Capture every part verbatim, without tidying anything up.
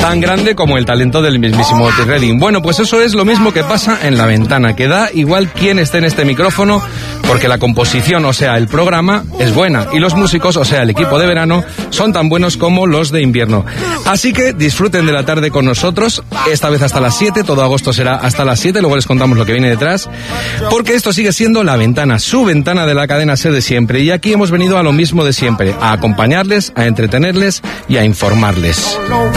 tan grande como el talento del mismísimo Otis Redding. Bueno, pues eso es lo mismo que pasa en La Ventana, que da igual quién esté en este micrófono, porque la composición, o sea, el programa, es buena, y los músicos, o sea, el equipo de verano, son tan buenos como los de invierno. Así que disfruten de la tarde con nosotros, esta vez hasta las siete, todo agosto será hasta las siete, luego les contamos lo que viene detrás, porque esto sigue siendo La Ventana, su ventana de la cadena SER de siempre, y aquí hemos venido a lo mismo de siempre, a acompañarles, a entretenerles y a informarles.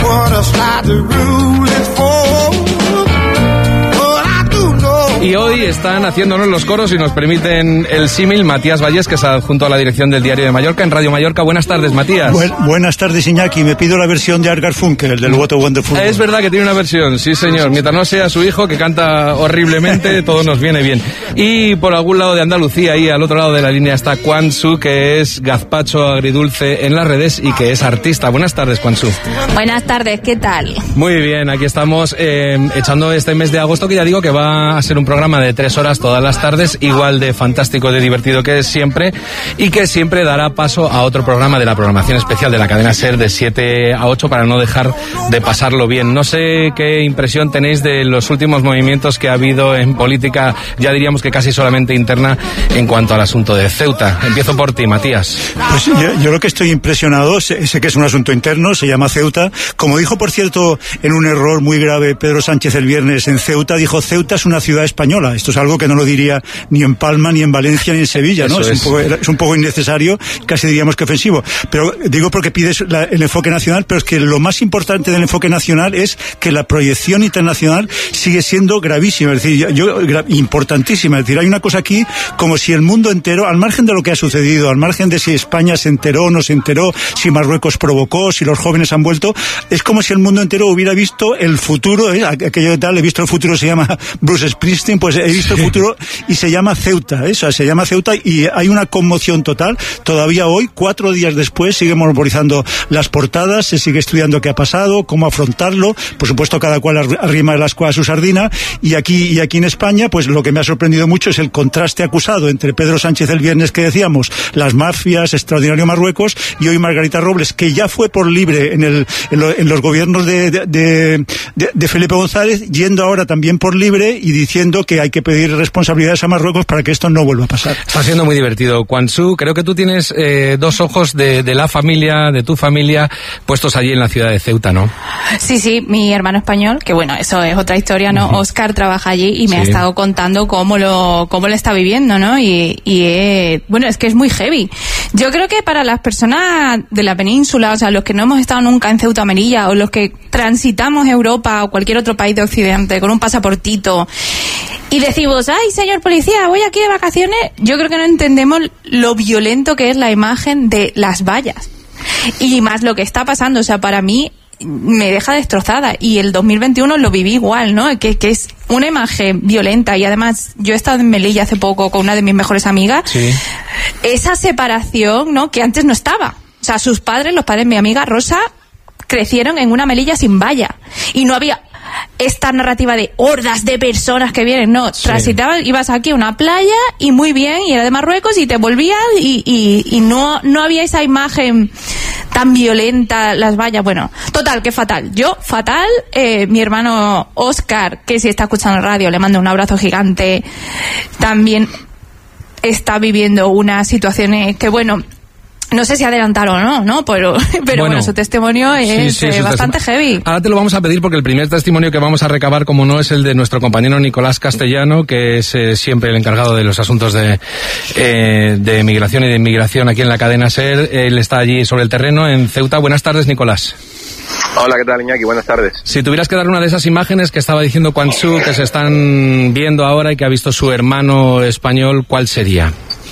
Y hoy están haciéndonos los coros y nos permiten el símil Matías Vallés, que es adjunto a la dirección del Diario de Mallorca en Radio Mallorca. Buenas tardes, Matías. Bu buenas tardes, Iñaki. Me pido la versión de Art Garfunkel, el del What a Wonderful World. Es verdad que tiene una versión, sí señor. Mientras no sea su hijo, que canta horriblemente, todo nos viene bien. Y por algún lado de Andalucía, ahí al otro lado de la línea, está Quan Su, que es gazpacho agridulce en las redes y que es artista. Buenas tardes, Quan Su. Buenas tardes, ¿qué tal? Muy bien, aquí estamos eh, echando este mes de agosto, que ya digo que va a ser un programa de tres horas todas las tardes, igual de fantástico, de divertido que es siempre, y que siempre dará paso a otro programa de la programación especial de la cadena SER de siete a ocho para no dejar de pasarlo bien. No sé qué impresión tenéis de los últimos movimientos que ha habido en política, ya diríamos que casi solamente interna, en cuanto al asunto de Ceuta. Empiezo por ti, Matías. Pues yo, yo lo que estoy impresionado, sé, sé que es un asunto interno, se llama Ceuta. Como dijo, por cierto, en un error muy grave Pedro Sánchez el viernes en Ceuta, dijo: Ceuta es una ciudad española. Esto es algo que no lo diría ni en Palma, ni en Valencia, ni en Sevilla, ¿no? Es, es. Un poco, es un poco innecesario, casi diríamos que ofensivo. Pero digo porque pides la, el enfoque nacional, pero es que lo más importante del enfoque nacional es que la proyección internacional sigue siendo gravísima, es decir, yo, gra, importantísima. Es decir, hay una cosa aquí como si el mundo entero, al margen de lo que ha sucedido, al margen de si España se enteró o no se enteró, si Marruecos provocó, si los jóvenes han vuelto, es como si el mundo entero hubiera visto el futuro, ¿eh? Aquello de tal, he visto el futuro, se llama Bruce Springsteen, pues he visto el futuro y se llama Ceuta, eso, se llama Ceuta, y hay una conmoción total. Todavía hoy, cuatro días después, sigue monopolizando las portadas, se sigue estudiando qué ha pasado, cómo afrontarlo, por supuesto cada cual arrima el ascua a su sardina, y aquí, y aquí en España, pues lo que me ha sorprendido mucho es el contraste acusado entre Pedro Sánchez el viernes, que decíamos, las mafias, extraordinario Marruecos, y hoy Margarita Robles, que ya fue por libre en, el, en, lo, en los gobiernos de, de, de, de, de Felipe González, yendo ahora también por libre y diciendo que hay que pedir responsabilidades a Marruecos para que esto no vuelva a pasar. Está siendo muy divertido, Quan Su. Creo que tú tienes eh, dos ojos de, de la familia, de tu familia, puestos allí en la ciudad de Ceuta, ¿no? Sí, sí, mi hermano español, que bueno, eso es otra historia, ¿no? Uh-huh. Óscar trabaja allí y me sí. ha estado contando cómo lo cómo lo está viviendo, ¿no? Y, y eh, bueno, es que es muy heavy. Yo creo que para las personas de la península, o sea, los que no hemos estado nunca en Ceuta, Melilla, o los que transitamos Europa o cualquier otro país de Occidente con un pasaportito y decimos, ay, señor policía, voy aquí de vacaciones, yo creo que no entendemos lo violento que es la imagen de las vallas. Y más lo que está pasando, o sea, para mí me deja destrozada, y el dos mil veintiuno lo viví igual, ¿no? Que, que es una imagen violenta, y además yo he estado en Melilla hace poco con una de mis mejores amigas. Sí. Esa separación, ¿no? Que antes no estaba. O sea, sus padres, los padres de mi amiga Rosa, crecieron en una Melilla sin valla, y no había esta narrativa de hordas de personas que vienen, no, sí. Transitabas, ibas aquí a una playa y muy bien, y era de Marruecos, y te volvías y, y, y no, no había esa imagen tan violenta, las vallas, bueno, total, que fatal. Yo, fatal, eh, mi hermano Óscar, que si está escuchando radio, le mando un abrazo gigante, también está viviendo unas situaciones que, bueno, no sé si adelantar o no, ¿no? Pero, pero bueno, bueno, su testimonio es sí, sí, eh, bastante testimonio. heavy. Ahora te lo vamos a pedir porque el primer testimonio que vamos a recabar, como no, es el de nuestro compañero Nicolás Castellano, que es eh, siempre el encargado de los asuntos de, eh, de migración y de inmigración aquí en la cadena SER. Él está allí sobre el terreno en Ceuta. Buenas tardes, Nicolás. Hola, ¿qué tal, Iñaki? Buenas tardes. Si tuvieras que dar una de esas imágenes que estaba diciendo Quan Su, que se están viendo ahora y que ha visto su hermano español, ¿cuál sería?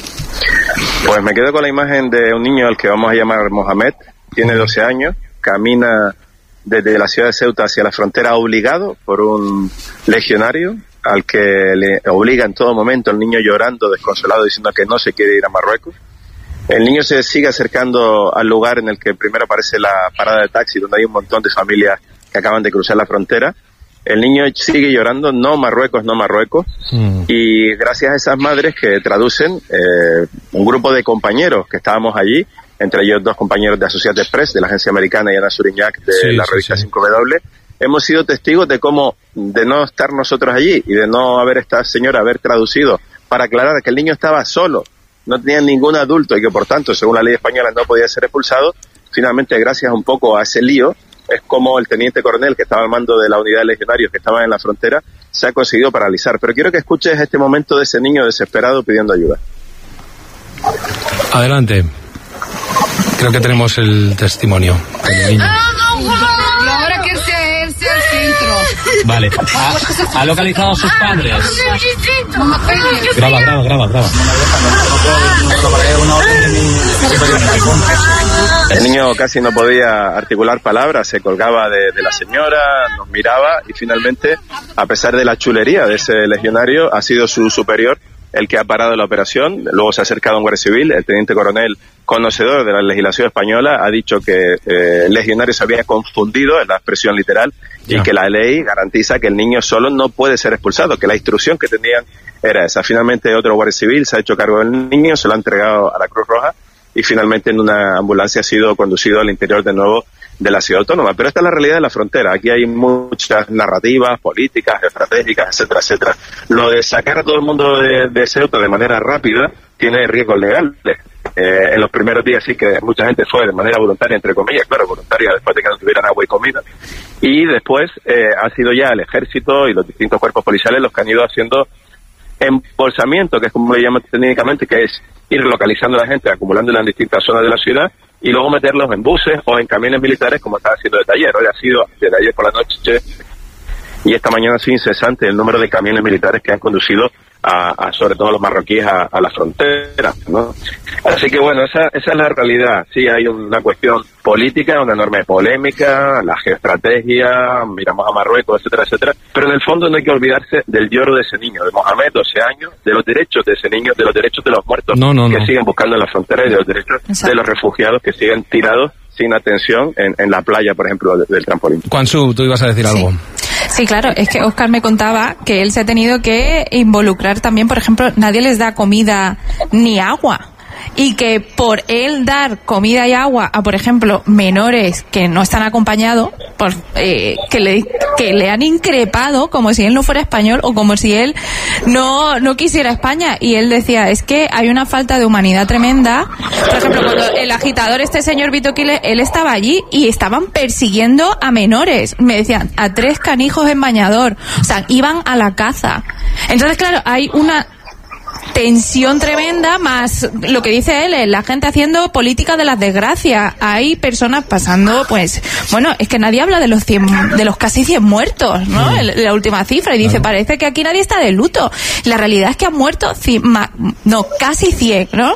Pues me quedo con la imagen de un niño al que vamos a llamar Mohamed, tiene doce años, camina desde la ciudad de Ceuta hacia la frontera obligado por un legionario al que le obliga en todo momento, el niño llorando, desconsolado, diciendo que no se quiere ir a Marruecos. El niño se sigue acercando al lugar en el que primero aparece la parada de taxi, donde hay un montón de familias que acaban de cruzar la frontera. El niño sigue llorando, no Marruecos, no Marruecos, mm. y gracias a esas madres que traducen, eh, un grupo de compañeros que estábamos allí, entre ellos dos compañeros de Associated Press, de la agencia americana, y Ana Suriñac, de sí, la sí, revista sí. cinco doble, hemos sido testigos de cómo, de no estar nosotros allí y de no haber esta señora haber traducido para aclarar que el niño estaba solo, no tenía ningún adulto y que por tanto, según la ley española, no podía ser expulsado. Finalmente, gracias un poco a ese lío, es como el teniente coronel que estaba al mando de la unidad de legionarios que estaba en la frontera se ha conseguido paralizar. Pero quiero que escuches este momento de ese niño desesperado pidiendo ayuda. Adelante. Creo que tenemos el testimonio del niño. Y ahora que sea él, sea el centro. Vale. ¿Ha, ha localizado a sus padres? Graba, graba, graba, graba. El niño casi no podía articular palabras, se colgaba de, de la señora, nos miraba y finalmente, a pesar de la chulería de ese legionario, ha sido su superior el que ha parado la operación. Luego se ha acercado a un guardia civil, el teniente coronel, conocedor de la legislación española, ha dicho que eh, el legionario se había confundido en la expresión literal y yeah. que la ley garantiza que el niño solo no puede ser expulsado, que la instrucción que tenían era esa. Finalmente otro guardia civil se ha hecho cargo del niño, se lo ha entregado a la Cruz Roja y finalmente en una ambulancia ha sido conducido al interior de nuevo de la ciudad autónoma. Pero esta es la realidad de la frontera. Aquí hay muchas narrativas políticas, estratégicas, etcétera, etcétera. Lo de sacar a todo el mundo de, de Ceuta de manera rápida tiene riesgos legales. Eh, en los primeros días sí que mucha gente fue de manera voluntaria, entre comillas, claro, voluntaria después de que no tuvieran agua y comida. Y después eh, ha sido ya el ejército y los distintos cuerpos policiales los que han ido haciendo embolsamiento, que es como le llaman técnicamente, que es ir localizando a la gente, acumulándola en distintas zonas de la ciudad y luego meterlos en buses o en camiones militares, como estaba haciendo desde ayer. Hoy ha sido desde ayer por la noche y esta mañana ha sido incesante el número de camiones militares que han conducido a, a sobre todo a los marroquíes a, a la frontera, ¿no? Así que bueno, esa, esa es la realidad. Sí, hay una cuestión política, una enorme polémica, la geoestrategia, miramos a Marruecos, etcétera, etcétera, pero en el fondo no hay que olvidarse del lloro de ese niño, de Mohamed, doce años, de los derechos de ese niño, de los derechos de los muertos no, no, que no. siguen buscando en la frontera y de los derechos Exacto. de los refugiados que siguen tirados sin atención en, en la playa, por ejemplo, del, del trampolín. Juansu, tú ibas a decir sí. algo. Sí, claro, es que Óscar me contaba que él se ha tenido que involucrar también, por ejemplo, nadie les da comida ni agua. Y que por él dar comida y agua a, por ejemplo, menores que no están acompañados, por, eh, que le que le han increpado como si él no fuera español o como si él no no quisiera España. Y él decía, es que hay una falta de humanidad tremenda. Por ejemplo, cuando el agitador, este señor Vito Quiles, él estaba allí y estaban persiguiendo a menores. Me decían, a tres canijos en bañador. O sea, iban a la caza. Entonces, claro, hay una tensión tremenda, más lo que dice él, la gente haciendo política de las desgracias. Hay personas pasando, pues, bueno, es que nadie habla de los cien, de los casi cien muertos, ¿no? Mm. El, la última cifra, y dice, claro. Parece que aquí nadie está de luto. La realidad es que han muerto cien, ma, no, casi cien, ¿no?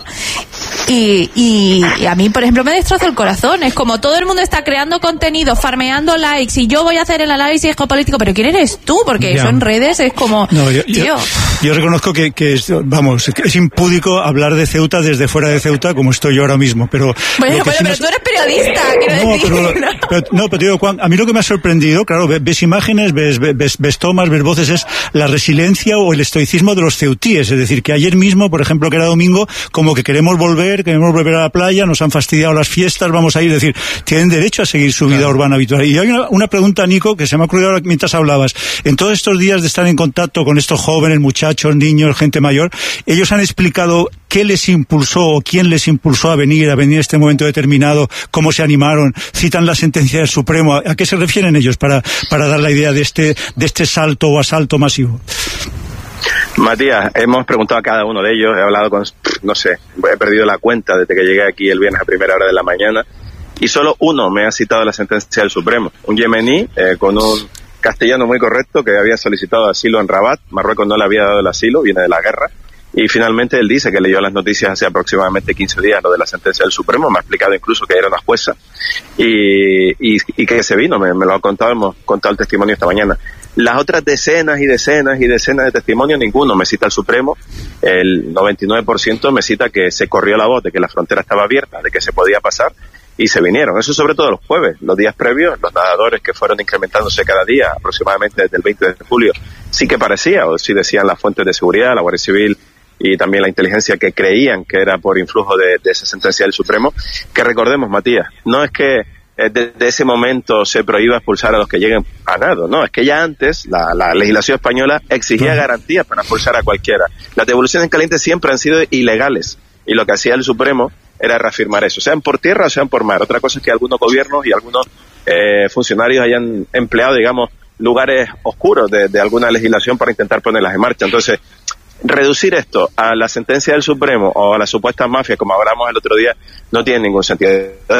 Y, y, y a mí, por ejemplo, me destroza el corazón. Es como todo el mundo está creando contenido, farmeando likes, y yo voy a hacer el análisis geopolítico, pero ¿quién eres tú? Porque ya. Eso en redes es como, no, yo, tío. Yo, yo reconozco que, que es, vamos, es impúdico hablar de Ceuta desde fuera de Ceuta, como estoy yo ahora mismo, pero... Bueno, bueno, sí pero me... tú eres periodista, quiero no, decir. Pero, ¿no? Pero, no, pero te digo, Juan, a mí lo que me ha sorprendido, claro, ves imágenes, ves, ves, ves tomas, ves voces, es la resiliencia o el estoicismo de los ceutíes. Es decir, que ayer mismo, por ejemplo, que era domingo, como que queremos volver, queremos volver a la playa, nos han fastidiado las fiestas, vamos a ir, es decir, tienen derecho a seguir su vida claro. urbana habitual. Y hay una, una pregunta, Nico, que se me ha ocurrido ahora mientras hablabas. En todos estos días de estar en contacto con estos jóvenes, muchachos, niños, gente mayor, ellos han explicado qué les impulsó o quién les impulsó a venir, a venir a este momento determinado, cómo se animaron, citan la sentencia del Supremo. ¿A qué se refieren ellos para, para dar la idea de este, de este salto o asalto masivo? Matías, hemos preguntado a cada uno de ellos, he hablado con, no sé, he perdido la cuenta desde que llegué aquí el viernes a primera hora de la mañana, y solo uno me ha citado la sentencia del Supremo, un yemení eh, con un castellano muy correcto que había solicitado asilo en Rabat. Marruecos no le había dado el asilo, viene de la guerra, y finalmente él dice que leyó las noticias hace aproximadamente quince días, lo de la sentencia del Supremo, me ha explicado incluso que era una jueza, y, y, y que se vino, me, me lo ha contado, hemos contado el testimonio esta mañana. Las otras decenas y decenas y decenas de testimonios, ninguno me cita el Supremo. El noventa y nueve por ciento me cita que se corrió la voz de que la frontera estaba abierta, de que se podía pasar, y se vinieron. Eso sobre todo los jueves, los días previos, los nadadores que fueron incrementándose cada día, aproximadamente desde el veinte de julio, sí que parecía, o sí decían las fuentes de seguridad, la Guardia Civil y también la inteligencia que creían que era por influjo de, de esa sentencia del Supremo, que recordemos, Matías, no es que desde ese momento se prohíba expulsar a los que lleguen a nado, no, es que ya antes la, la legislación española exigía garantías para expulsar a cualquiera. Las devoluciones calientes siempre han sido ilegales y lo que hacía el Supremo era reafirmar eso, sean por tierra o sean por mar. Otra cosa es que algunos gobiernos y algunos eh, funcionarios hayan empleado, digamos, lugares oscuros de, de alguna legislación para intentar ponerlas en marcha. Entonces, reducir esto a la sentencia del Supremo o a las supuestas mafias, como hablamos el otro día, no tiene ningún sentido.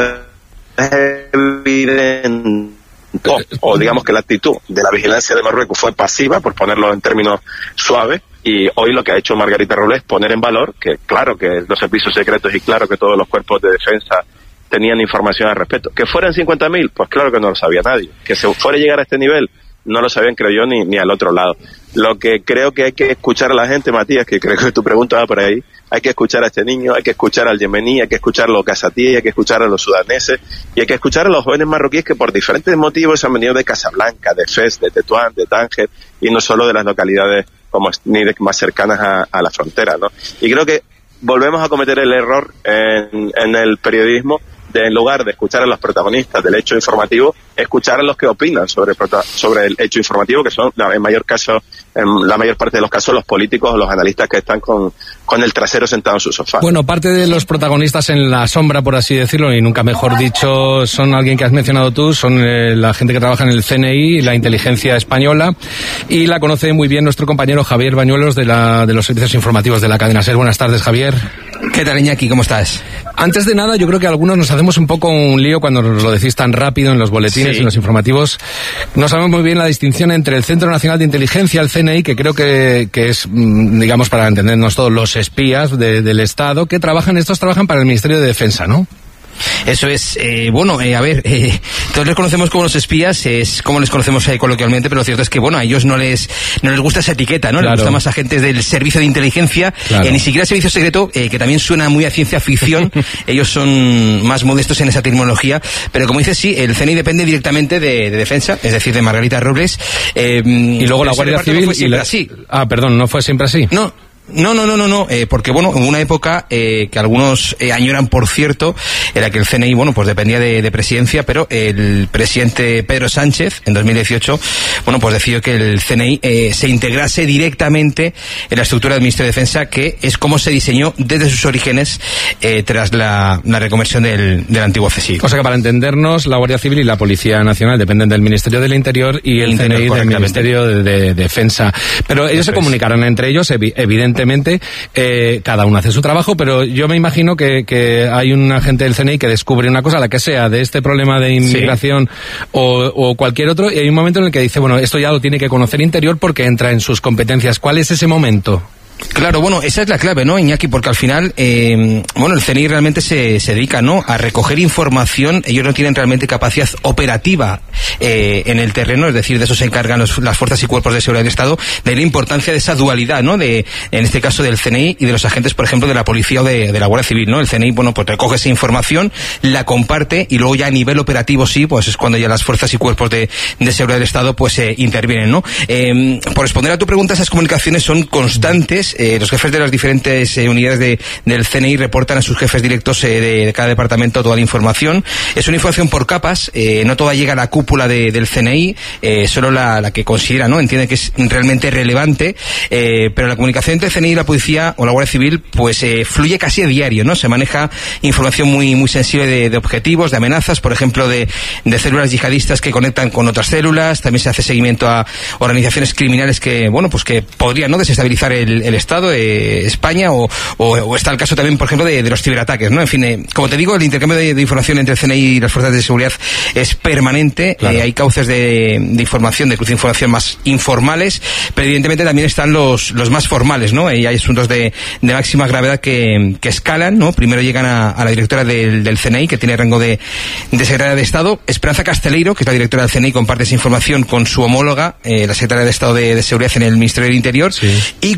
Evidente, o, o digamos que la actitud de la vigilancia de Marruecos fue pasiva, por ponerlo en términos suaves, y hoy lo que ha hecho Margarita Robles es poner en valor que claro que los servicios secretos y claro que todos los cuerpos de defensa tenían información al respecto. Que fueran cincuenta mil, pues claro que no lo sabía nadie. Que se fuera a llegar a este nivel, no lo sabían, creo yo, ni, ni al otro lado. Lo que creo que hay que escuchar a la gente, Matías, que creo que tu pregunta va por ahí, hay que escuchar a este niño, hay que escuchar al yemení, hay que escuchar a los casatíes, hay que escuchar a los sudaneses y hay que escuchar a los jóvenes marroquíes que por diferentes motivos han venido de Casablanca, de Fez, de Tetuán, de Tánger y no solo de las localidades como ni de más cercanas a, a la frontera, ¿no? Y creo que volvemos a cometer el error en, en el periodismo de, en lugar de escuchar a los protagonistas del hecho informativo, escuchar a los que opinan sobre, sobre el hecho informativo, que son en mayor caso, en la mayor parte de los casos, los políticos o los analistas que están con, con el trasero sentado en su sofá. Bueno, parte de los protagonistas en la sombra, por así decirlo, y nunca mejor dicho, son alguien que has mencionado tú, son eh, la gente que trabaja en el C N I, la inteligencia española, y la conoce muy bien nuestro compañero Javier Bañuelos de, la, de los servicios informativos de la cadena SER. Buenas tardes, Javier. ¿Qué tal, Iñaki? ¿Cómo estás? Antes de nada, yo creo que algunos nos hacemos un poco un lío cuando nos lo decís tan rápido en los boletines, sí, en los informativos. No sabemos muy bien la distinción entre el Centro Nacional de Inteligencia, el C N I, que creo que, que es, digamos, para entendernos todos, los espías de, del Estado, que trabajan, estos trabajan para el Ministerio de Defensa, ¿no? Eso es, eh, bueno, eh, a ver, eh, todos les conocemos como los espías, es como les conocemos eh, coloquialmente, pero lo cierto es que, bueno, a ellos no les no les gusta esa etiqueta, ¿no? Claro. Les gusta más agentes del servicio de inteligencia, claro. eh, ni siquiera servicio secreto, eh, que también suena muy a ciencia ficción, ellos son más modestos en esa terminología, pero como dices, sí, el C N I depende directamente de, de Defensa, es decir, de Margarita Robles, eh, y luego la Guardia Civil, no fue y la... así. Ah, perdón, ¿no fue siempre así? No. No, no, no, no, no, eh, porque bueno, en una época eh, que algunos eh, añoran, por cierto, era que el C N I, bueno, pues dependía de, de presidencia, pero el presidente Pedro Sánchez, en dos mil dieciocho, bueno, pues decidió que el C N I eh, se integrase directamente en la estructura del Ministerio de Defensa, que es como se diseñó desde sus orígenes eh, tras la, la reconversión del, del antiguo C S I. O sea que, para entendernos, la Guardia Civil y la Policía Nacional dependen del Ministerio del Interior y el, el C N I del Ministerio de, de Defensa. Pero ellos Eso se comunicarán es. entre ellos, evi evidentemente. Evidentemente, eh, cada uno hace su trabajo, pero yo me imagino que, que hay un agente del C N I que descubre una cosa, la que sea, de este problema de inmigración sí. o, o cualquier otro, y hay un momento en el que dice, bueno, esto ya lo tiene que conocer Interior porque entra en sus competencias. ¿Cuál es ese momento? Claro, bueno, esa es la clave, ¿no, Iñaki? Porque al final, eh, bueno, el C N I realmente se, se dedica, ¿no?, a recoger información. Ellos no tienen realmente capacidad operativa eh, en el terreno, es decir, de eso se encargan los, las fuerzas y cuerpos de seguridad del Estado, de la importancia de esa dualidad, ¿no?, de, en este caso del C N I y de los agentes, por ejemplo, de la policía o de, de la Guardia Civil, ¿no? El C N I, bueno, pues recoge esa información, la comparte y luego ya a nivel operativo sí, pues es cuando ya las fuerzas y cuerpos de, de seguridad del Estado pues eh, intervienen, ¿no? Eh, por responder a tu pregunta, esas comunicaciones son constantes. Eh, los jefes de las diferentes eh, unidades de, del C N I reportan a sus jefes directos eh, de, de cada departamento toda la información. Es una información por capas, eh, no toda llega a la cúpula de, del C N I, eh, solo la, la que considera, ¿no?, entiende que es realmente relevante, eh, pero la comunicación entre el C N I y la policía o la Guardia Civil pues eh, fluye casi a diario, ¿no? Se maneja información muy muy sensible de, de objetivos, de amenazas, por ejemplo, de, de células yihadistas que conectan con otras células. También se hace seguimiento a organizaciones criminales que, bueno, pues que podrían, ¿no?, desestabilizar el, el Estado, eh, España, o, o, o está el caso también, por ejemplo, de, de los ciberataques, ¿no? En fin, eh, como te digo, el intercambio de, de información entre el C N I y las fuerzas de seguridad es permanente. Claro. Eh, hay cauces de, de información, de cruce de información más informales, pero evidentemente también están los, los más formales, ¿no? Y hay asuntos de, de máxima gravedad que, que escalan, ¿no? Primero llegan a, a la directora del, del C N I, que tiene rango de, de secretaria de Estado. Esperanza Casteleiro, que es la directora del C N I, comparte esa información con su homóloga, eh, la secretaria de Estado de, de Seguridad en el Ministerio del Interior. Sí. Y cuando el nivel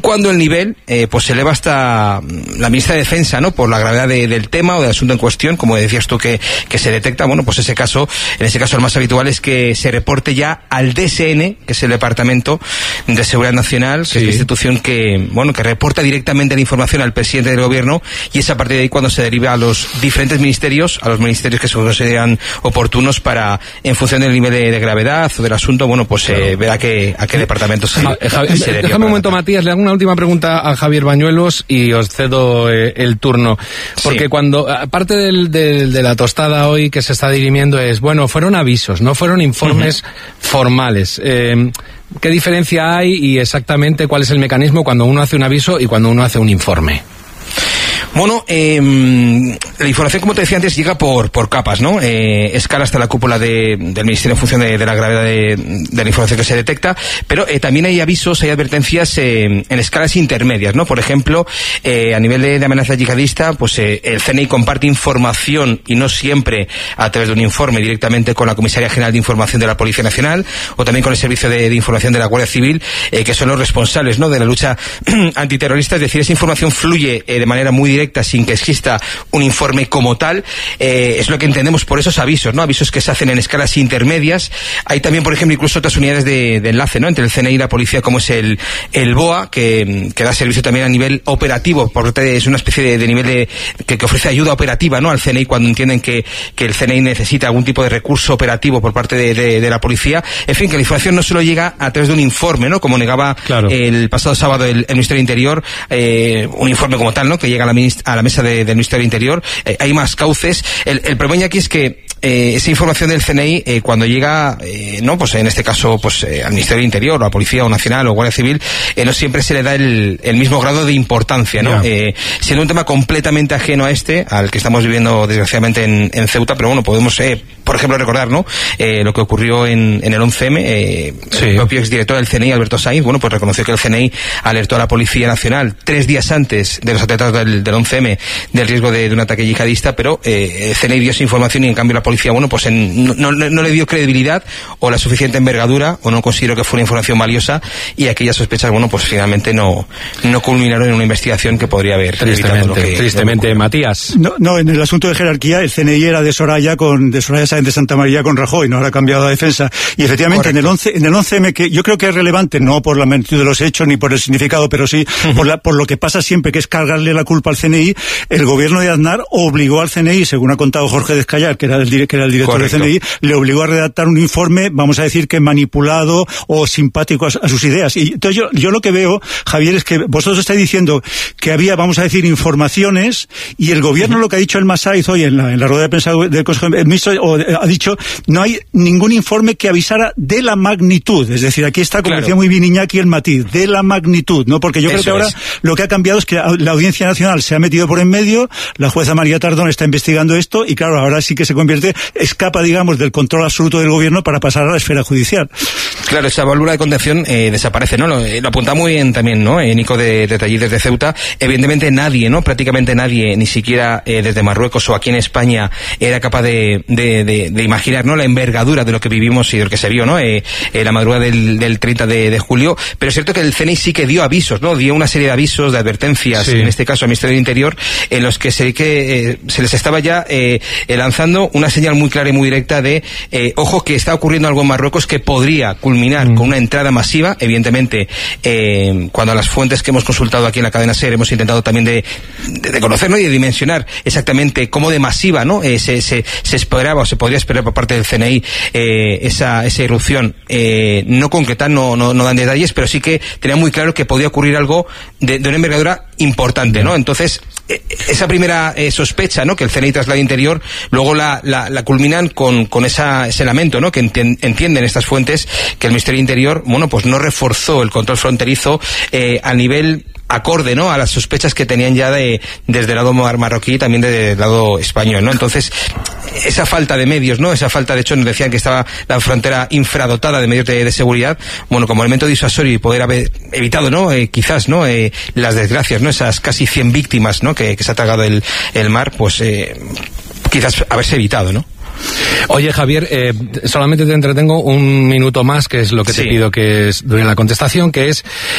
nivel eh, pues se eleva hasta la ministra de Defensa, ¿no? Por la gravedad de, del tema o del asunto en cuestión, como decías tú que, que se detecta. Bueno, pues ese caso, en ese caso el más habitual es que se reporte ya al D S N, que es el Departamento de Seguridad Nacional, que sí. es la institución que, bueno, que reporta directamente la información al presidente del gobierno, y es a partir de ahí cuando se deriva a los diferentes ministerios, a los ministerios que se consideran oportunos para, en función del nivel de, de gravedad o del asunto, bueno, pues claro. eh, ver a qué, a qué departamento se, ja, Javier, se deriva. Déjame un momento, Matías, le hago una última pregunta a Javier Bañuelos y os cedo eh, el turno. Porque sí. cuando, aparte del, del, de la tostada hoy que se está dirimiendo es, bueno, fueron avisos, no fueron informes uh-huh. formales. Eh, ¿Qué diferencia hay y exactamente cuál es el mecanismo cuando uno hace un aviso y cuando uno hace un informe? Bueno, eh, la información, como te decía antes, llega por por capas, ¿no? Eh, escala hasta la cúpula de, del Ministerio en función de, de la gravedad de, de la información que se detecta, pero eh, también hay avisos, hay advertencias eh, en escalas intermedias, ¿no? Por ejemplo, eh, a nivel de, de amenaza yihadista, pues eh, el C N I comparte información, y no siempre a través de un informe, directamente con la Comisaría General de Información de la Policía Nacional, o también con el Servicio de, de Información de la Guardia Civil, eh, que son los responsables, ¿no?, de la lucha antiterrorista. Es decir, esa información fluye eh, de manera muy directa sin que exista un informe como tal. Eh, es lo que entendemos por esos avisos, ¿no? Avisos que se hacen en escalas intermedias. Hay también, por ejemplo, incluso otras unidades de, de enlace, ¿no?, entre el C N I y la policía, como es el, el B O A, que, que da servicio también a nivel operativo, porque es una especie de, de nivel de, que, que ofrece ayuda operativa, ¿no?, al C N I cuando entienden que, que el C N I necesita algún tipo de recurso operativo por parte de, de, de la policía. En fin, que la información no solo llega a través de un informe, ¿no?, como negaba claro. el pasado sábado el, el Ministerio del Interior, eh, un informe como tal, ¿no?, que llega a la, minist- a la mesa de, del Ministerio del Interior. Eh, hay más cauces. El, el problema aquí es que eh, esa información del C N I, eh, cuando llega, eh, no, pues en este caso, pues eh, al Ministerio del Interior, o a Policía, o Nacional, o Guardia Civil, eh, no siempre se le da el, el mismo grado de importancia, ¿no? Yeah. Eh, siendo un tema completamente ajeno a este, al que estamos viviendo desgraciadamente en, en Ceuta, pero bueno, podemos, eh, por ejemplo, recordar, ¿no?, eh, lo que ocurrió en, en el once eme, eh, sí. el propio exdirector del C N I, Alberto Sainz, bueno, pues reconoció que el C N I alertó a la Policía Nacional tres días antes de los atentados del, del once eme del riesgo de, de un ataque yihadista, pero eh, el C N I dio esa información y en cambio la policía, bueno, pues en, no, no, no le dio credibilidad o la suficiente envergadura, o no consideró que fue una información valiosa, y aquellas sospechas, bueno, pues finalmente no, no culminaron en una investigación que podría haber tristemente, lo que, tristemente, lo Matías. No, no, en el asunto de jerarquía, el C N I era de Soraya con, de Soraya Sáenz de Santa María con Rajoy, no habrá cambiado la defensa. Y efectivamente, Correcto. en el once, en el once eme, que yo creo que es relevante, no por la magnitud de los hechos ni por el significado, pero sí uh-huh. por la, por lo que pasa siempre, que es cargarle la culpa al C N I. El gobierno de Aznar obligó al C N I, según ha contado Jorge Descallar, que era el, que era el director Correcto. del C N I, le obligó a redactar un informe, vamos a decir que manipulado o simpático a, a sus ideas. Y entonces yo, yo lo que veo, Javier, es que vosotros estáis diciendo que había, vamos a decir, informaciones, y el gobierno, uh-huh. lo que ha dicho el Masaiz hoy en la, en la rueda de prensa del Consejo de Ministros, ha dicho, no hay ningún informe que avisara de la magnitud. Es decir, aquí está, como claro. decía muy bien Iñaki, el matiz, de la magnitud, ¿no? Porque yo Eso creo que ahora es. lo que ha cambiado es que la Audiencia Nacional se ha metido por en medio, la jueza María Tardón está investigando esto, y claro, ahora sí que se convierte, escapa, digamos, del control absoluto del gobierno para pasar a la esfera judicial. Claro, esa válvula de contención eh, desaparece, ¿no? Lo, lo apunta muy bien también, ¿no? Eh, Nico de, de Talleres de Ceuta. Evidentemente nadie, ¿no? Prácticamente nadie, ni siquiera eh, desde Marruecos o aquí en España, era capaz de, de, de, de imaginar, ¿no?, la envergadura de lo que vivimos y de lo que se vio, ¿no? Eh, eh, la madrugada del, del treinta de, de julio. Pero es cierto que el C N I sí que dio avisos, ¿no? Dio una serie de avisos, de advertencias, sí. en este caso al Ministerio del Interior, en los que se, que, eh, se les estaba ya eh, lanzando una señal muy clara y muy directa de, eh, ojo, que está ocurriendo algo en Marruecos que podría culminar mm. con una entrada masiva. Evidentemente, eh, cuando a las fuentes que hemos consultado aquí en la cadena SER hemos intentado también de, de, de conocer, ¿no?, y de dimensionar exactamente cómo de masiva, ¿no?, eh, se, se, se esperaba o se podría esperar por parte del C N I eh, esa, esa irrupción. Eh, no concretan, no, no, no dan detalles, pero sí que tenían muy claro que podía ocurrir algo de, de una envergadura importante, ¿no? Entonces, eh, esa primera eh, sospecha, ¿no?, que el C N I traslada al Interior, luego la, la, la culminan con, con esa, ese lamento, ¿no?, que entien, entienden estas fuentes que el Ministerio del Interior, bueno, pues no reforzó el control fronterizo eh, a nivel acorde, ¿no?, a las sospechas que tenían ya de desde el lado marroquí y también desde el lado español, ¿no? Entonces, esa falta de medios, ¿no?, esa falta, de hecho, nos decían que estaba la frontera infradotada de medios de, de seguridad, bueno, como elemento disuasorio y poder haber evitado, ¿no?, eh, quizás, ¿no?, eh, las desgracias, ¿no?, esas casi cien víctimas, ¿no?, que, que se ha tragado el, el mar, pues eh, quizás haberse evitado, ¿no? Oye, Javier, eh, solamente te entretengo un minuto más, que es lo que sí. te pido que es, dure la contestación, que es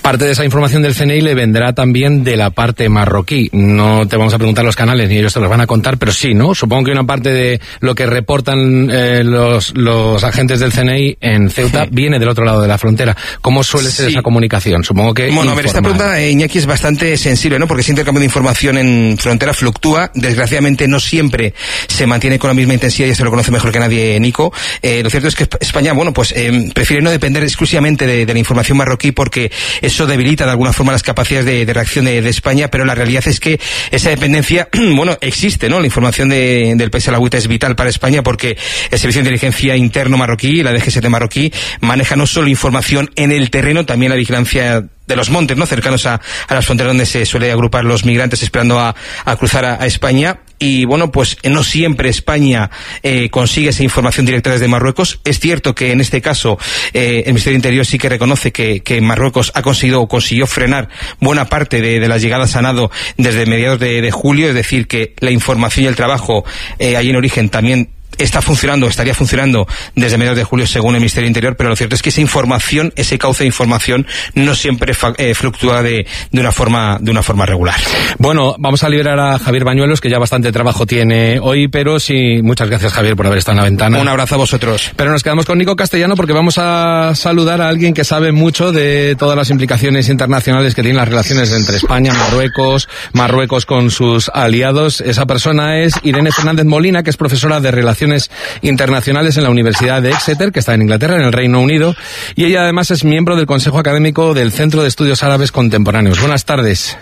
Parte de esa información del C N I le vendrá también de la parte marroquí. No te vamos a preguntar los canales ni ellos te los van a contar, pero sí, ¿no? Supongo que una parte de lo que reportan eh, los, los agentes del C N I en Ceuta sí. viene del otro lado de la frontera. ¿Cómo suele ser sí. esa comunicación? Supongo que Bueno, informal. a ver, esta pregunta, eh, Iñaki, es bastante sensible, ¿no? Porque ese intercambio de información en frontera fluctúa. Desgraciadamente no siempre se mantiene con la misma intensidad y esto lo conoce mejor que nadie Nico. Eh, lo cierto es que España, bueno, pues eh, prefiere no depender exclusivamente de, de la información marroquí porque eso debilita de alguna forma las capacidades de, de reacción de, de España, pero la realidad es que esa dependencia, bueno, existe, ¿no? La información de, del país alawita es vital para España porque el Servicio de Inteligencia Interno marroquí, la D G S T marroquí, maneja no solo información en el terreno, también la vigilancia de los montes, ¿no? Cercanos a, a las fronteras donde se suele agrupar los migrantes esperando a, a cruzar a, a España. Y bueno, pues no siempre España eh, consigue esa información directa desde Marruecos. Es cierto que en este caso eh, el Ministerio de Interior sí que reconoce que, que Marruecos ha conseguido o consiguió frenar buena parte de, de las llegadas a nado desde mediados de, de julio, es decir, que la información y el trabajo eh, ahí en origen también está funcionando, estaría funcionando desde mediados de julio según el Ministerio del Interior, pero lo cierto es que esa información, ese cauce de información no siempre fa, eh, fluctúa de, de una forma de una forma regular. Bueno, vamos a liberar a Javier Bañuelos, que ya bastante trabajo tiene hoy, pero sí, muchas gracias Javier por haber estado en la ventana. Un abrazo a vosotros. Pero nos quedamos con Nico Castellano porque vamos a saludar a alguien que sabe mucho de todas las implicaciones internacionales que tienen las relaciones entre España, Marruecos, Marruecos con sus aliados. Esa persona es Irene Fernández Molina, que es profesora de Relaciones Internacionales en la Universidad de Exeter, que está en Inglaterra, en el Reino Unido, y ella además es miembro del Consejo Académico del Centro de Estudios Árabes Contemporáneos. Buenas tardes.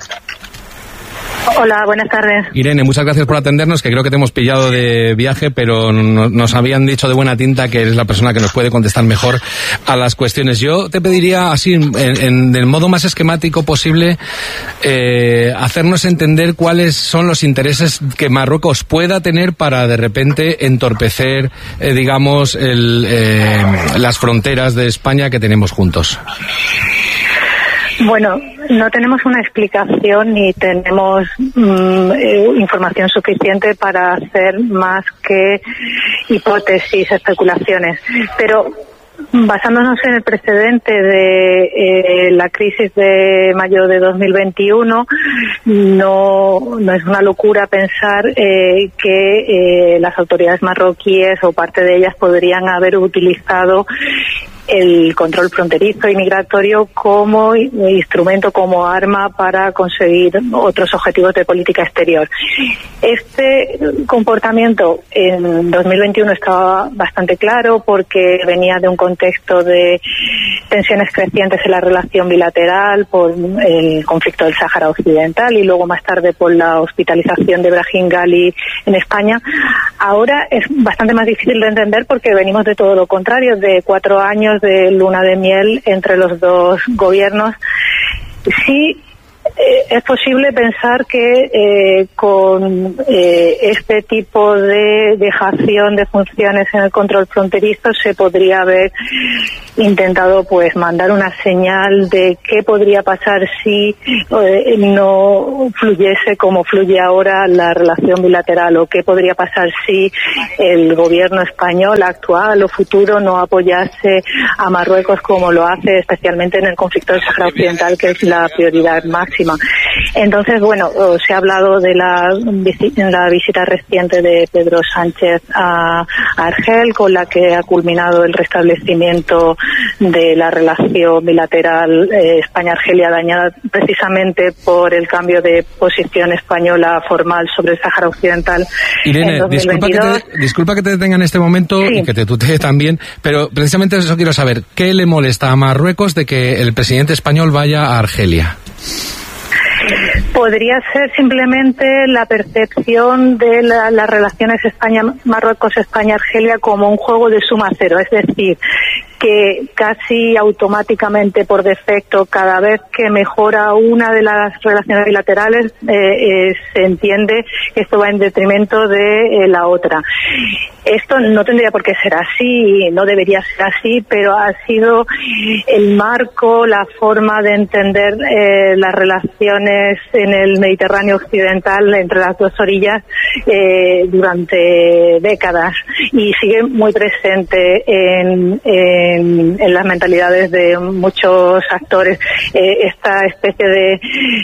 Hola, buenas tardes. Irene, muchas gracias por atendernos, que creo que te hemos pillado de viaje, pero no, nos habían dicho de buena tinta que eres la persona que nos puede contestar mejor a las cuestiones. Yo te pediría, así, en, en del modo más esquemático posible, eh, hacernos entender cuáles son los intereses que Marruecos pueda tener para, de repente, entorpecer, eh, digamos, el, eh, las fronteras de España que tenemos juntos. Bueno, no tenemos una explicación ni tenemos mm, eh, información suficiente para hacer más que hipótesis, especulaciones, pero basándonos en el precedente de eh, la crisis de mayo de dos mil veintiuno, no, no es una locura pensar eh, que eh, las autoridades marroquíes o parte de ellas podrían haber utilizado el control fronterizo y migratorio como instrumento, como arma para conseguir otros objetivos de política exterior. Este comportamiento en dos mil veintiuno estaba bastante claro porque venía de un contexto de tensiones crecientes en la relación bilateral por el conflicto del Sáhara Occidental y luego más tarde por la hospitalización de Brahim Ghali en España. Ahora es bastante más difícil de entender porque venimos de todo lo contrario, de cuatro años de luna de miel entre los dos gobiernos. Sí, eh, es posible pensar que eh, con eh, este tipo de dejación de funciones en el control fronterizo se podría haber intentado pues mandar una señal de qué podría pasar si eh, no fluyese como fluye ahora la relación bilateral, o qué podría pasar si el gobierno español actual o futuro no apoyase a Marruecos como lo hace especialmente en el conflicto del Sáhara Occidental, que es la prioridad máxima. Entonces, bueno, se ha hablado de la, la visita reciente de Pedro Sánchez a Argel, con la que ha culminado el restablecimiento de la relación bilateral eh, España-Argelia, dañada precisamente por el cambio de posición española formal sobre el Sáhara Occidental. Irene, disculpa que, te, disculpa que te detenga en este momento, sí, y que te tutee también, pero precisamente eso quiero saber. ¿Qué le molesta a Marruecos de que el presidente español vaya a Argelia? Podría ser simplemente la percepción de la, las relaciones España, Marruecos, España, Argelia como un juego de suma cero, es decir, que casi automáticamente por defecto cada vez que mejora una de las relaciones bilaterales eh, eh, se entiende que esto va en detrimento de eh, la otra. Esto no tendría por qué ser así, no debería ser así, pero ha sido el marco, la forma de entender eh, las relaciones en el Mediterráneo occidental entre las dos orillas eh, durante décadas, y sigue muy presente en, en en, en las mentalidades de muchos actores eh, esta especie de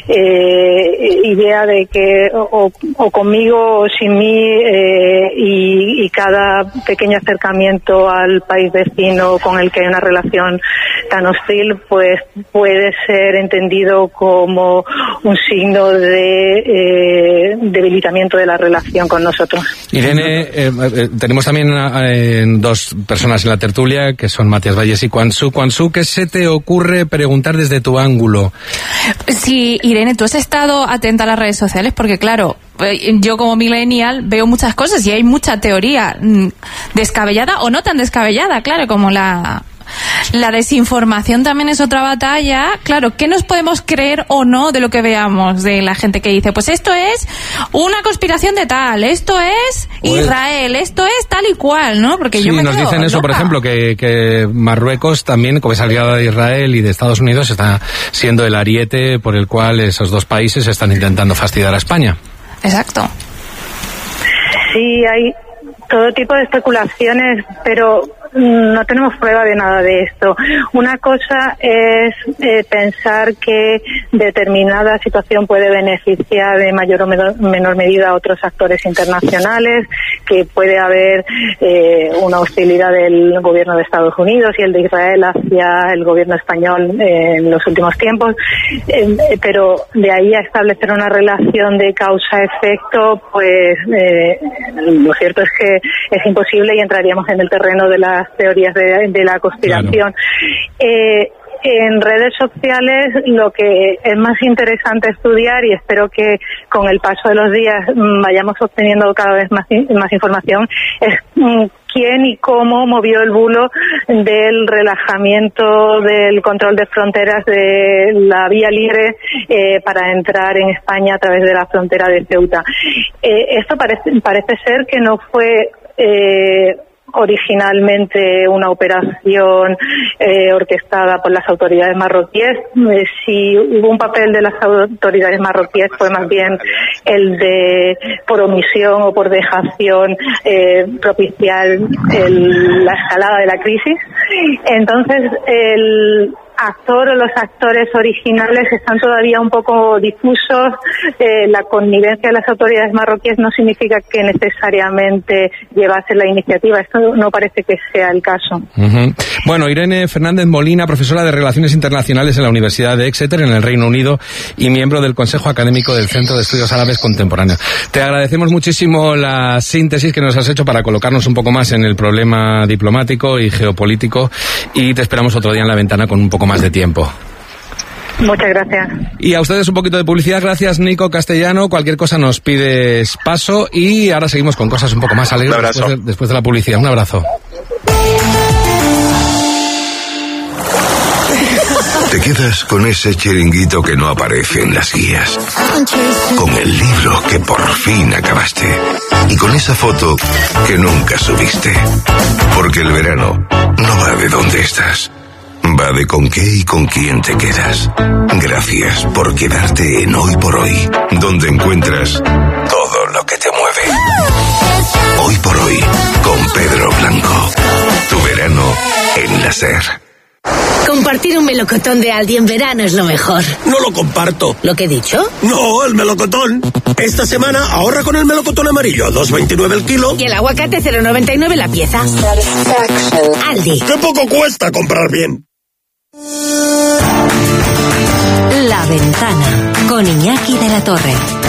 eh, idea de que o, o conmigo o sin mí, eh, y, y cada pequeño acercamiento al país vecino con el que hay una relación tan hostil, pues puede ser entendido como un signo de eh, debilitamiento de la relación con nosotros. Irene, eh, eh, tenemos también eh, dos personas en la tertulia, que son Matías Valles y Quan Su. Quan Su, ¿qué se te ocurre preguntar desde tu ángulo? Sí, Irene, tú has estado atenta a las redes sociales porque, claro, yo como millennial veo muchas cosas y hay mucha teoría descabellada o no tan descabellada, claro, como la... La desinformación también es otra batalla. Claro, ¿qué nos podemos creer o no de lo que veamos? De la gente que dice, pues esto es una conspiración de tal, esto es Israel, esto es tal y cual, ¿no? Porque sí, yo me nos quedo dicen eso, loca. por ejemplo, que, que Marruecos también, como es aliada de Israel y de Estados Unidos, está siendo el ariete por el cual esos dos países están intentando fastidiar a España. Exacto. Sí, hay todo tipo de especulaciones, pero no tenemos prueba de nada de esto. Una cosa es eh, pensar que determinada situación puede beneficiar de mayor o menor medida a otros actores internacionales, que puede haber eh, una hostilidad del gobierno de Estados Unidos y el de Israel hacia el gobierno español eh, en los últimos tiempos, eh, pero de ahí a establecer una relación de causa-efecto, pues eh, lo cierto es que es imposible y entraríamos en el terreno de las teorías de, de la conspiración. Claro. Eh, en redes sociales lo que es más interesante estudiar, y espero que con el paso de los días vayamos obteniendo cada vez más, más información, es quién y cómo movió el bulo del relajamiento del control de fronteras de la vía libre eh, para entrar en España a través de la frontera de Ceuta. Eh, esto parece, parece ser que no fue eh, originalmente una operación eh, orquestada por las autoridades marroquíes. Eh, si hubo un papel de las autoridades marroquíes, fue más bien el de, por omisión o por dejación, eh, propiciar el, la escalada de la crisis. Entonces, el actor o los actores originales están todavía un poco difusos. Eh, la connivencia de las autoridades marroquíes no significa que necesariamente llevasen la iniciativa. Esto no parece que sea el caso. Uh-huh. Bueno, Irene Fernández Molina, profesora de Relaciones Internacionales en la Universidad de Exeter, en el Reino Unido, y miembro del Consejo Académico del Centro de Estudios Árabes Contemporáneos. Te agradecemos muchísimo la síntesis que nos has hecho para colocarnos un poco más en el problema diplomático y geopolítico, y te esperamos otro día en la ventana con un poco más de tiempo. Muchas gracias. Y a ustedes un poquito de publicidad. Gracias, Nico Castellano. Cualquier cosa nos pides paso, y ahora seguimos con cosas un poco más alegres después de, después de la publicidad. Un abrazo. Te quedas con ese chiringuito que no aparece en las guías, con el libro que por fin acabaste y con esa foto que nunca subiste. Porque el verano no va de dónde estás, va de con qué y con quién te quedas. Gracias por quedarte en Hoy por Hoy, donde encuentras todo lo que te mueve. Hoy por Hoy, con Pedro Blanco. Tu verano en la SER. Compartir un melocotón de Aldi en verano es lo mejor. No lo comparto. ¿Lo que he dicho? No, el melocotón. Esta semana ahorra con el melocotón amarillo, dos veintinueve el kilo. Y el aguacate, cero noventa y nueve la pieza. Aldi. ¡Qué poco cuesta comprar bien! La Ventana, con Iñaki de la Torre.